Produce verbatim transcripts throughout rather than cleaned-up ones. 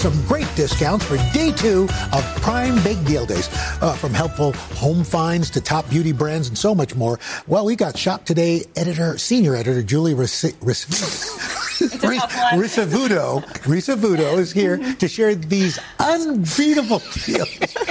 Some great discounts for day two of Prime Big Deal Days. Uh, from helpful home finds to top beauty brands and so much more. Well, we got Shop Today editor, senior editor Julie Ricevudo. Ricevudo is here to share these unbeatable deals.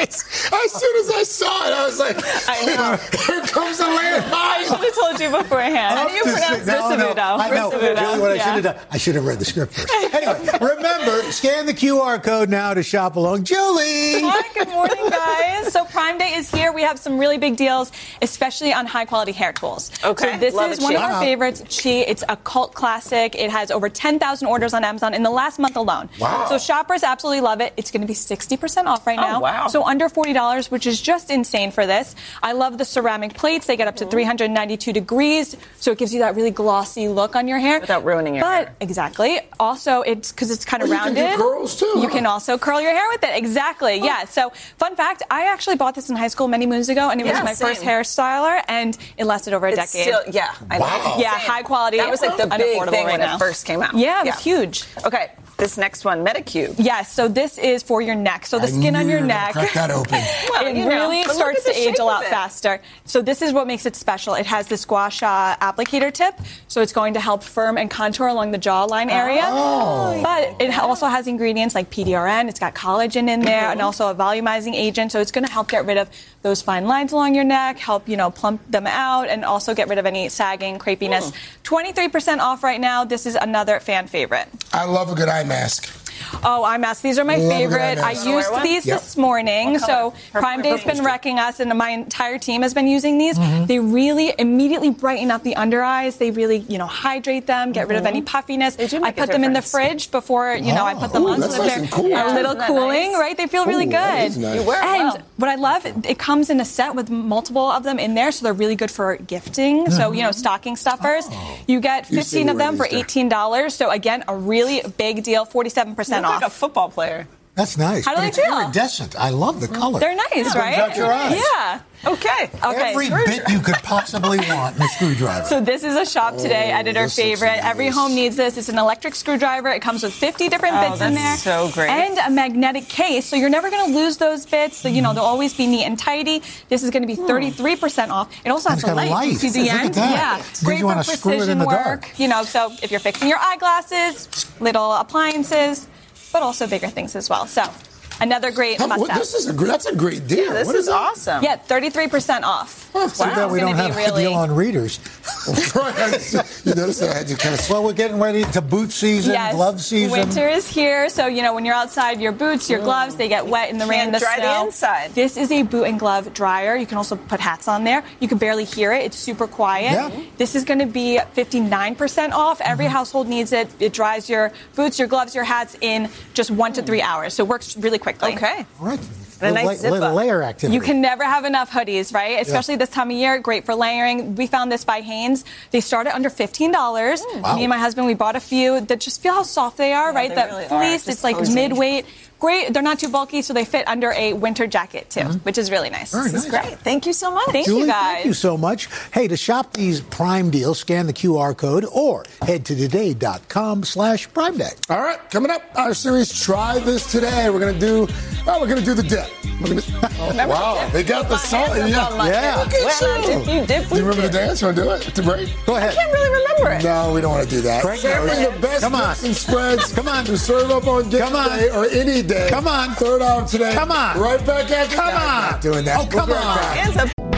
As soon as I saw it, I was like, I know. Here comes the land. I should have told you beforehand. How do you pronounce Ricevudo? No, I know. Julie, what yeah. I should have done, I should have read the script first. Anyway, remember, scan the Q R code now to shop along. Julie! Hi, good morning, guys. So Prime Day is here. We have some really big deals, especially on high-quality hair tools. Okay. So this Love is it, one Chi. of our favorites, Chi. It's a cult classic. It has over ten thousand orders on Amazon in the last month alone. Wow. So shoppers absolutely love it. It's going to be sixty percent off right now. Oh, wow. So under forty dollars, which is just insane for this. I love the ceramic plates. They get up to three hundred ninety-two degrees, so it gives you that really glossy look on your hair. Without ruining your but, hair. Exactly. Also, it's because it's kind of well, rounded. You can do curls, too. You can also curl your hair with it. Exactly. Oh. Yeah. So, fun fact, I actually bought this in high school many moons ago, and it yeah, was my same. first hairstyler, and it lasted over a it's decade. Still, yeah. I know. Wow. Yeah, Same. high quality. That was like the big thing right when now. it first came out. Yeah, it yeah. was huge. Okay. This next one, Medicube. Yes, so this is for your neck. So the I skin on knew your you were neck. gonna crack that open. Well, it you know, really but starts look at to the age a shape lot of it. faster. So this is what makes it special. It has this gua sha applicator tip, so it's going to help firm and contour along the jawline area. Oh. But it also has ingredients like P D R N. It's got collagen in there, mm-hmm. and also a volumizing agent. So it's going to help get rid of those fine lines along your neck, help you know plump them out, and also get rid of any sagging, crepiness. twenty-three percent off right now. This is another fan favorite. I love a good eye mask. Oh, eye masks. These are my Love favorite. that I mask. used Yep. these this morning. So Prime Day's been wrecking us, and my entire team has been using these. Mm-hmm. They really immediately brighten up the under eyes. They really, you know, hydrate them, get mm-hmm. rid of any puffiness. They do I make put a them in the difference. fridge before, you know, Oh, I put them ooh, on. that's so nice they're and cool. a Yeah, little isn't that cooling, nice? right? They feel really Ooh, good. that is nice. You wear it And well. what I love, it comes in a set with multiple of them in there, so they're really good for gifting. Mm-hmm. So, you know, stocking stuffers. Oh. You get You fifteen of them for there. eighteen dollars. So, again, a really big deal, forty-seven percent You look off. like a football player. That's nice. How do but they it's feel? iridescent. I love the color. They're nice, Brings right? out your eyes. Yeah. Okay. Okay. Every bit you could possibly want in a screwdriver. So this is a Shop Today Oh, editor this looks favorite. nice. Every home needs this. It's an electric screwdriver. It comes with fifty different Oh, bits in there. that's so great. And a magnetic case, so you're never going to lose those bits. So, you know, they'll always be neat and tidy. This is going to be thirty-three percent off. It also And has it's a got a light. You light. see the Look at end? that. Yeah. Makes Great you for wanna screw it precision in the work. dark. You know, so if you're fixing your eyeglasses, little appliances, but also bigger things as well. So another great How- must what- have. this is a gr- that's a great deal. Yeah, this What is that? awesome. Yeah, thirty-three percent off. Huh, Too Wow. bad we It's don't gonna have be a really- deal on readers. Right. You notice that I had to kind of. Well, we're getting ready to boot season, Yes, glove season. winter is here, so you know when you're outside, your boots, your gloves, they get wet in the rain, Can't the dry the snow. inside. This is a boot and glove dryer. You can also put hats on there. You can barely hear it. It's super quiet. Yeah. This is going to be fifty-nine percent off. Every Mm-hmm. household needs it. It dries your boots, your gloves, your hats in just one to three hours. So it works really quickly. Okay. All right. And a Little, nice la- little zip-up. layer activity. You can never have enough hoodies, right? Especially this time of year. Great for layering. We found this by Hanes. They start at under fifteen dollars. Wow. Me and my husband, we bought a few that just feel how soft they are, right? they That really are. fleece, Just it's like cozy. mid-weight. Great. They're not too bulky, so they fit under a winter jacket, too, which is really nice. Very This is nice. great. Thank you so much. Thank Julie, you, guys. thank you so much. Hey, to shop these Prime deals, scan the Q R code or head to today.com slash Prime Day. All right, coming up, our series Try This Today. We're gonna do. Oh, we're gonna do the dip. We're gonna, oh, wow, they got the salt. Hands up Yeah, on my Yeah. head. Look at When I you. dip, you dip, Do we you remember dip. the dance? Want to do it to break? Go ahead. I can't really remember it. No, we don't want to do that. Frank Sampling knows. the best Come on. dips and spreads. Come on. To serve up on game Come on. day or any day. Come on. Third hour today. Come on. Right back at you. Come No, I'm on. not doing that. Oh, come We'll be right on. back. Hands up.